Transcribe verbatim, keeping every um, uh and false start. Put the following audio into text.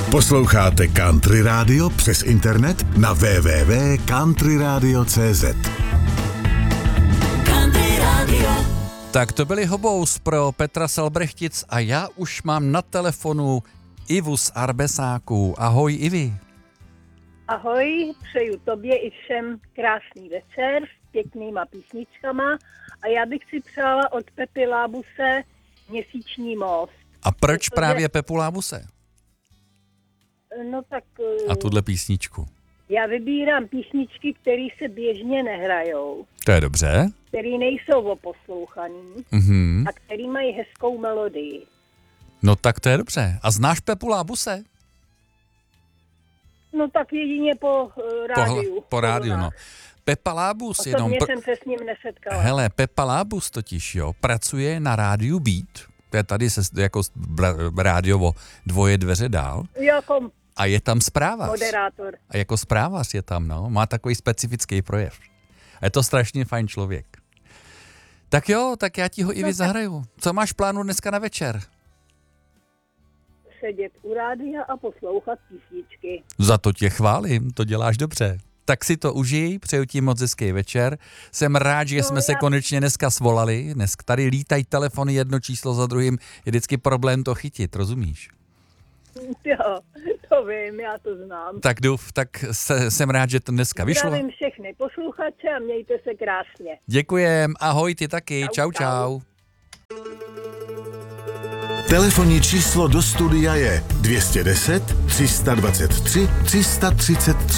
Posloucháte Country Radio přes internet na w w w tečka country radio tečka c z. Country Radio. Tak to byli Hobous pro Petra Selbrechtic a já už mám na telefonu Ivu z Arbesáků. Ahoj Ivi. Ahoj, přeju tobě i všem krásný večer s pěknýma písničkama a já bych si přála od Pepy Lábuse Měsíční most. A proč Protože... právě Pepu Lábuse? No tak... A tuhle písničku? Já vybírám písničky, které se běžně nehrajou. To je dobře. Které nejsou oposlouchaný Mhm. a které mají hezkou melodii. No tak to je dobře. A znáš Pepu Lábuse? No tak jedině po uh, rádiu. Po, po rádiu, no. Pepa Lábus jenom... Osobně Pr... jsem se s ním nesetkala. Hele, Pepa Lábus totiž, jo, pracuje na rádiu Beat. To je tady se, jako rádiovo dvoje dveře dál. Jako A je tam zprávař. moderátor. A jako zprávař je tam, no. Má takový specifický projev. A je to strašně fajn člověk. Tak jo, tak já ti ho i No, zahraju. Co máš plánu dneska na večer? Sedět u rádia a poslouchat písničky. Za to tě chválím, to děláš dobře. Tak si to užij, přeju ti moc hezký večer. Jsem rád, že No, jsme se já- konečně dneska svolali. Dnes tady lítají telefony jedno číslo za druhým. Je vždycky problém to chytit, rozumíš? Jo, to vím, já to znám. Tak duf, tak se, jsem rád, že to dneska vyšlo. Zdravím všechny posluchače a mějte se krásně. Děkujem, ahoj ty taky, čau Čau, čau. čau. Telefonní číslo do studia je dvě stě deset, tři sta dvacet tři, tři sta třicet tři.